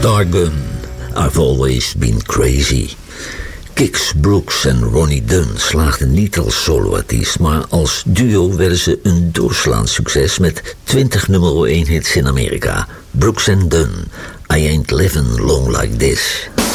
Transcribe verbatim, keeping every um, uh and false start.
Dargun, I've Always Been Crazy. Kix Brooks en Ronnie Dunn slaagden niet als soloartiest, maar als duo werden ze een doorslaand succes met twintig nummer één hits in Amerika. Brooks en Dunn, I Ain't Living Long Like This.